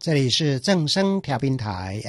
这里是正声调频台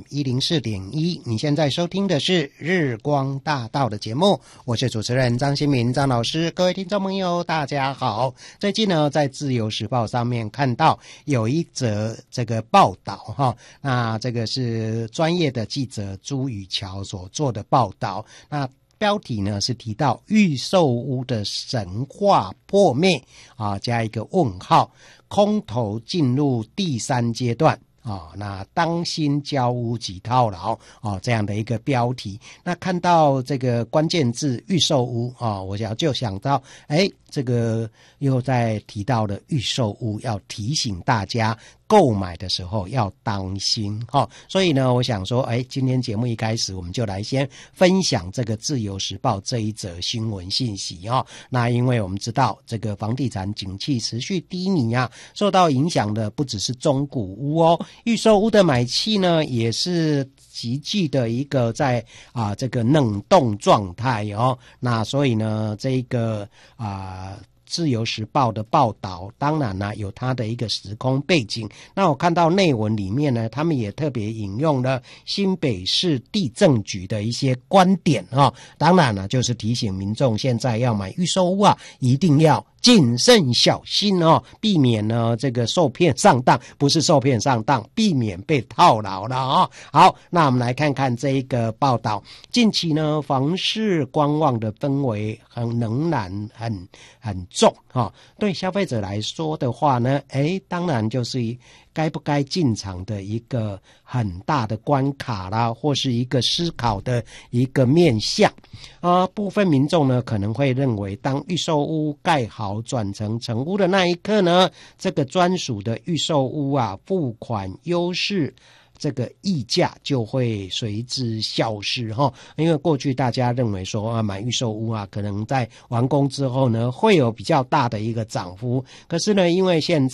FM104.1，你现在收听的是日光大道的节目，我是主持人张新民张老师。各位听众朋友大家好，最近呢在自由时报上面看到有一则这个报道那这个是专业的记者朱宇桥所做的报道，那标题呢是提到预售屋的神话破灭加一个问号，空头进入第3阶段那当心交屋及套牢这样的一个标题。那看到这个关键字预售屋我就想到这个又在提到了预售屋，要提醒大家购买的时候要当心所以呢我想说今天节目一开始我们就来先分享这个自由时报这一则新闻信息那因为我们知道这个房地产景气持续低迷受到影响的不只是中古屋预售屋的买气呢也是急剧的一个在这个冷冻状态那所以呢这个自由时报的报道当然呢有它的一个时空背景，那我看到内文里面呢他们也特别引用了新北市地政局的一些观点当然呢就是提醒民众现在要买预售屋一定要谨慎小心避免呢这个受骗上当，不是受骗上当，避免被套牢了好，那我们来看看这一个报道。近期呢房市观望的氛围仍然很重对消费者来说的话呢当然就是该不该进场的一个很大的关卡啦，或是一个思考的一个面向部分民众呢可能会认为当预售屋盖好转成成屋的那一刻呢，这个专属的预售屋付款优势这个溢价就会随之消失因为过去大家认为说买预售屋可能在完工之后呢会有比较大的一个涨幅，可是呢因为现在